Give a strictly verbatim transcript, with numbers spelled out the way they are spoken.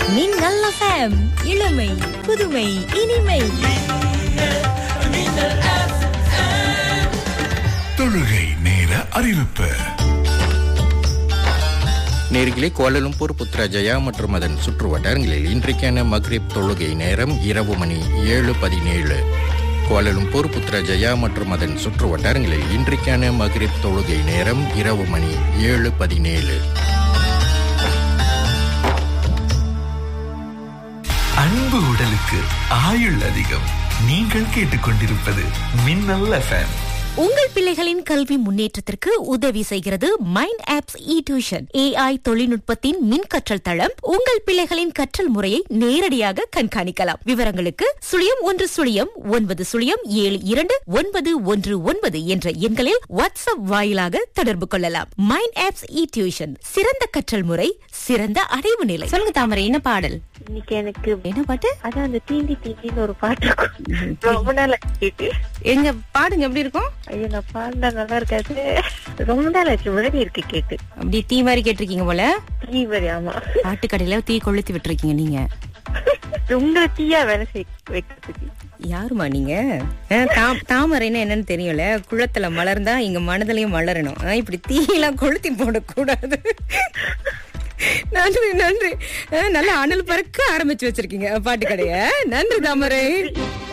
மின்னல் எஃப்எம், இளமை புதுமை இனிமை. தொழுகை நேர அறிவிப்பு. நேர்களே, கோலாலம்பூர், புத்ராஜயா மற்றும் அதன் சுற்று வட்டாரங்களில் இன்றைக்கான மக்ரிப் தொழுகை நேரம் இரவு மணி ஏழு பதினேழு. கோலாலம்பூர், புத்ராஜயா மற்றும் அதன் சுற்று வட்டாரங்களில் இன்றைக்கான மக்ரிப் தொழுகை நேரம் இரவு மணி ஏழு பதினேழு. அன்பு உடலுக்கு ஆயுள் அதிகம். நீங்கள் கேட்டுக்கொண்டிருப்பது மின்னல் எஃப்எம். உங்கள் பிள்ளைகளின் கல்வி முன்னேற்றத்திற்கு உதவி செய்கிறது மைண்ட் ஆப்ஸ் இ டியூஷன். ஏஐ தொழில்நுட்பத்தின் மின் கற்றல் தளம். உங்கள் பிள்ளைகளின் கற்றல் முறையை நேரடியாக கண்காணிக்கலாம். விவரங்களுக்கு சுழியம் ஒன்று சுழியம் ஒன்பது சுழியம் ஏழு இரண்டு ஒன்பது ஒன்று ஒன்பது என்ற எண்களில் வாட்ஸ்அப் வாயிலாக தொடர்பு கொள்ளலாம். மைண்ட் ஆப்ஸ் இ டியூஷன், சிறந்த கற்றல் முறை, சிறந்த அடைவு நிலை. சொல்லுங்க தாமரை, என்ன பாடல் இன்னைக்கு? எனக்கு என்ன பாட்டு? அதான் அந்த தீண்டி தீண்டின்னு ஒரு பாட்டு இருக்கும். ரொம்ப நாள் கேட்டு. எங்க பாடுங்க, எப்படி இருக்கும்? ஐயோ, நான் பாண்டா நல்லா இருக்காது. ரொம்ப நாள் ஆச்சு, முன்னாடி இருக்கு கேட்டு. அப்படி தீ மாதிரி கேட்டிருக்கீங்க போல. தீ மாதிரி? ஆமா, பாட்டு கடையில தீ கொளுத்தி விட்டுருக்கீங்க நீங்க. உங்களை தீயா வேலை செய்ய வைக்கிறதுக்கு. யாருமா நீங்க? தாமரைன்னு என்னன்னு தெரியல. குளத்துல மலர்ந்தா இங்க மனதிலையும் மலரணும். இப்படி தீயெல்லாம் கொளுத்தி போடக்கூடாது. நன்றி நன்றி. நல்ல அனல் பறக்க ஆரம்பிச்சு வச்சிருக்கீங்க பாட்டு கடைய. நன்றி தாமரை.